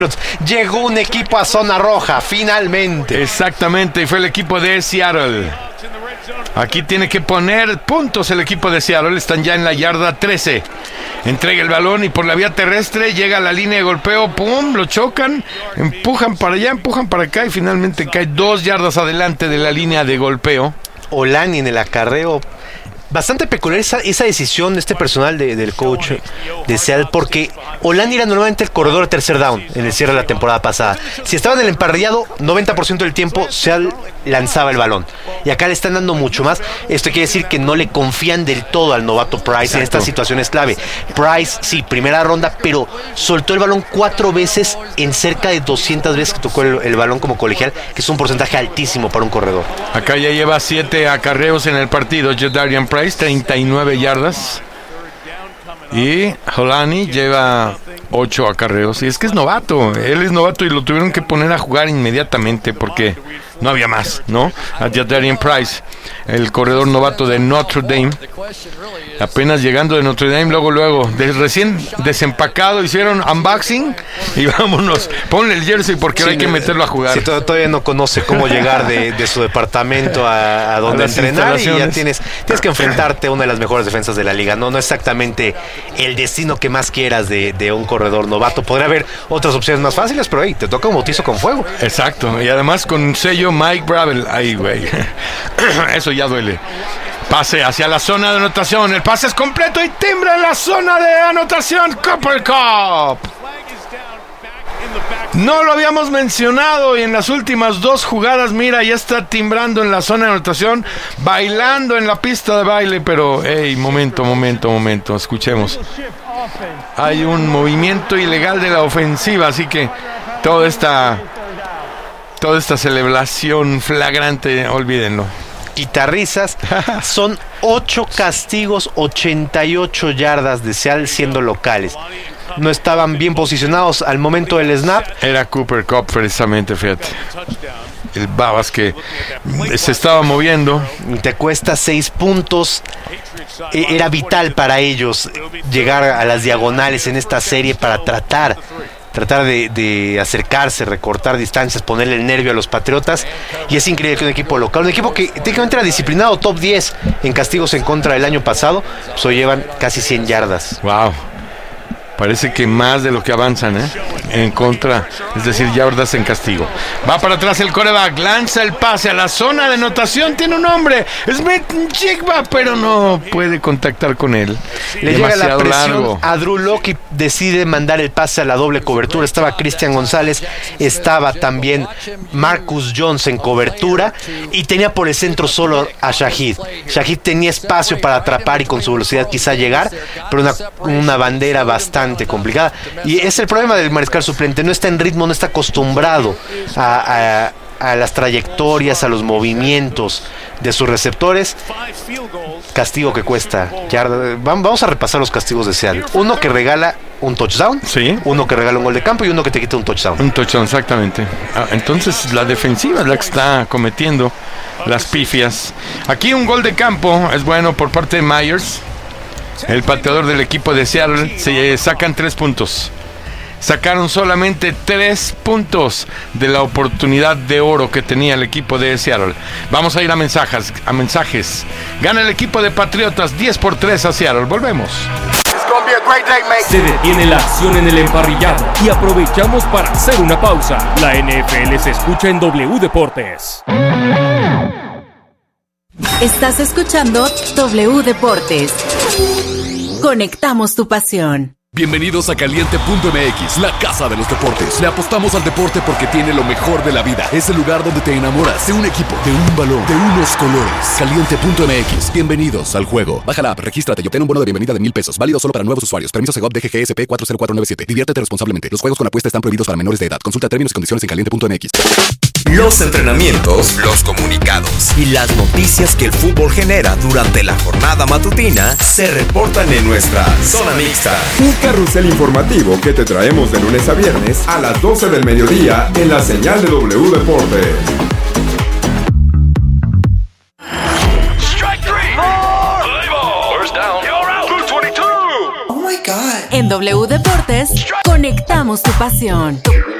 Llegó un equipo a zona roja, finalmente. Exactamente, y fue el equipo de Seattle. Aquí tiene que poner puntos el equipo de Seattle. Están ya en la yarda 13. Entrega el balón y por la vía terrestre llega a la línea de golpeo. ¡Pum! Lo chocan. Empujan para allá, empujan para acá y finalmente cae 2 yardas adelante de la línea de golpeo. Olani en el acarreo. Bastante peculiar esa decisión de este personal del coach de Seattle, porque Olani era normalmente el corredor de tercer down en el cierre de la temporada pasada. Si estaba en el emparrillado, 90% del tiempo Seattle lanzaba el balón. Y acá le están dando mucho más. Esto quiere decir que no le confían del todo al novato Price. Exacto. En estas situaciones clave. Price, sí, primera ronda, pero soltó el balón 4 veces en cerca de 200 veces que tocó el balón como colegial, que es un porcentaje altísimo para un corredor. Acá ya lleva 7 acarreos en el partido Jadarian Price, 39 yardas. Y Olani lleva 8 acarreos. Y es que es novato. Él es novato y lo tuvieron que poner a jugar inmediatamente porque no había más, ¿no? A Jadarian Price, el corredor novato de Notre Dame. Apenas llegando de Notre Dame, luego, recién desempacado, hicieron unboxing y vámonos. Ponle el jersey porque hay que meterlo a jugar. Sí, todavía no conoce cómo llegar de su departamento a donde entrenar y ya tienes que enfrentarte a una de las mejores defensas de la liga. No exactamente el destino que más quieras de un corredor novato. Podría haber otras opciones más fáciles, pero te toca un bautizo con fuego. Exacto, y además con un sello Mike Bravel. Ay, güey. Eso ya duele. Pase hacia la zona de anotación. El pase es completo y timbra en la zona de anotación. Cooper Kupp. No lo habíamos mencionado y en las últimas 2 jugadas, mira, ya está timbrando en la zona de anotación, bailando en la pista de baile, pero, hey, momento, escuchemos. Hay un movimiento ilegal de la ofensiva, así que toda esta celebración flagrante, olvídenlo. Guitarrizas, son 8 castigos, 88 yardas de Seattle siendo locales. No estaban bien posicionados al momento del snap. Era Cooper Kupp precisamente, fíjate. El babas que se estaba moviendo. Te cuesta 6 puntos. Era vital para ellos llegar a las diagonales en esta serie para tratar de acercarse, recortar distancias, ponerle el nervio a los Patriotas. Y es increíble que un equipo local, un equipo que técnicamente era disciplinado, top 10 en castigos en contra del año pasado, pues hoy llevan casi 100 yardas. Wow. Parece que más de lo que avanzan, en contra, es decir, yardas en castigo. Va para atrás el quarterback, lanza el pase a la zona de anotación, tiene un hombre, Smith-Njigba, pero no puede contactar con él. Le llega la presión a Drew Lock y decide mandar el pase a la doble cobertura. Estaba Christian González, estaba también Marcus Jones en cobertura y tenía por el centro solo a Shahid. Shahid tenía espacio para atrapar y con su velocidad quizá llegar, pero una bandera bastante complicada, y es el problema del mariscal suplente, no está en ritmo, no está acostumbrado a las trayectorias, a los movimientos de sus receptores. Castigo que cuesta. Vamos a repasar los castigos de Seattle. Uno que regala un touchdown, sí. Uno que regala un gol de campo y uno que te quita un touchdown. Un touchdown, exactamente. Entonces la defensiva es la que está cometiendo las pifias. Aquí un gol de campo es bueno por parte de Myers, el pateador del equipo de Seattle. Se sacan 3 puntos. Sacaron solamente 3 puntos de la oportunidad de oro que tenía el equipo de Seattle. Vamos a ir a mensajes. Gana el equipo de Patriotas 10-3 a Seattle. Volvemos. Se detiene la acción en el emparrillado y aprovechamos para hacer una pausa. La NFL se escucha en W Deportes. Estás escuchando W Deportes. Conectamos tu pasión. Bienvenidos a Caliente.mx, la casa de los deportes. Le apostamos al deporte porque tiene lo mejor de la vida. Es el lugar donde te enamoras de un equipo, de un balón, de unos colores. Caliente.mx, bienvenidos al juego. Baja la app, regístrate y obtén un bono de bienvenida de $1,000. Válido solo para nuevos usuarios. Permiso Segov DGGSP 40497. Diviértete responsablemente. Los juegos con apuesta están prohibidos para menores de edad. Consulta términos y condiciones en Caliente.mx. Los entrenamientos, los comunicados y las noticias que el fútbol genera durante la jornada matutina se reportan en nuestra Zona Mixta. Un carrusel informativo que te traemos de lunes a viernes a las 12 del mediodía en la señal de W Deportes. Strike three. First down. You're out. 22. Oh my God. En W Deportes, conectamos tu pasión.